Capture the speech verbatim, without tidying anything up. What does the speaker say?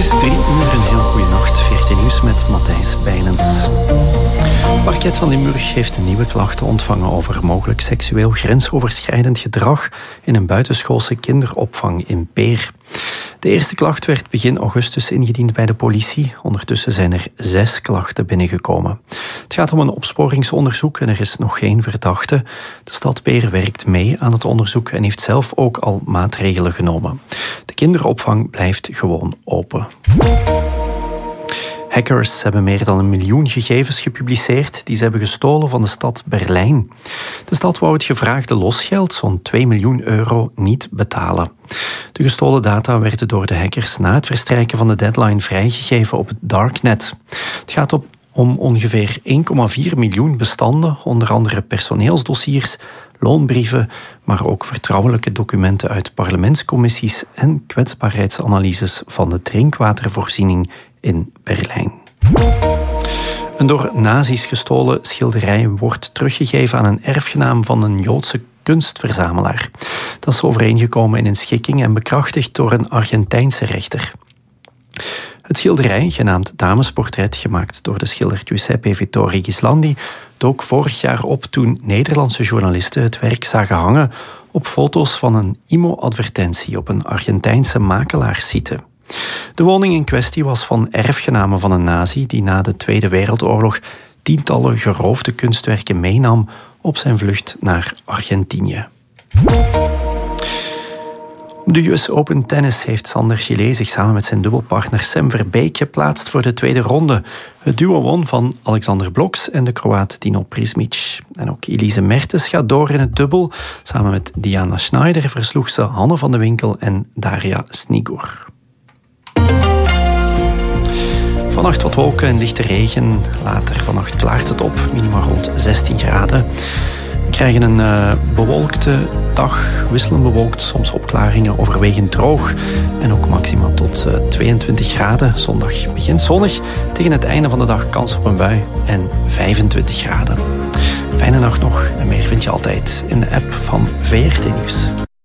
is drie uur, een heel goede nacht. V R T Nieuws met Matthijs Bijlens. Het parket van Limburg heeft nieuwe klachten ontvangen over mogelijk seksueel grensoverschrijdend gedrag in een buitenschoolse kinderopvang in Peer. De eerste klacht werd begin augustus ingediend bij de politie. Ondertussen zijn er zes klachten binnengekomen. Het gaat om een opsporingsonderzoek en er is nog geen verdachte. De stad Peer werkt mee aan het onderzoek en heeft zelf ook al maatregelen genomen. De kinderopvang blijft gewoon open. Hackers hebben meer dan een miljoen gegevens gepubliceerd die ze hebben gestolen van de stad Berlijn. De stad wou het gevraagde losgeld, zo'n twee miljoen euro, niet betalen. De gestolen data werden door de hackers na het verstrijken van de deadline vrijgegeven op het darknet. Het gaat op om ongeveer één komma vier miljoen bestanden, onder andere personeelsdossiers, loonbrieven, maar ook vertrouwelijke documenten uit parlementscommissies en kwetsbaarheidsanalyses van de drinkwatervoorziening in Berlijn. Een door nazi's gestolen schilderij wordt teruggegeven aan een erfgenaam van een Joodse kunstverzamelaar. Dat is overeengekomen in een schikking en bekrachtigd door een Argentijnse rechter. Het schilderij, genaamd Damesportret, gemaakt door de schilder Giuseppe Vittorio Ghislandi, dook vorig jaar op toen Nederlandse journalisten het werk zagen hangen op foto's van een I M O-advertentie op een Argentijnse makelaarssite. De woning in kwestie was van erfgenamen van een nazi die na de Tweede Wereldoorlog tientallen geroofde kunstwerken meenam op zijn vlucht naar Argentinië. Op de U S Open Tennis heeft Sander Gillet zich samen met zijn dubbelpartner Sam Verbeek geplaatst voor de tweede ronde. Het duo won van Alexander Bloks en de Kroaat Dino Prismic. En ook Elise Mertens gaat door in het dubbel. Samen met Diana Schneider versloeg ze Hanne van de Winkel en Daria Snigur. Vannacht wat wolken en lichte regen. Later vannacht klaart het op, minimaal rond zestien graden. We krijgen een uh, bewolkte dag, wisselend bewolkt, soms opklaringen, overwegend droog. En ook maximaal tot uh, tweeëntwintig graden. Zondag begint zonnig, tegen het einde van de dag kans op een bui en vijfentwintig graden. Fijne nacht nog en meer vind je altijd in de app van V R T Nieuws.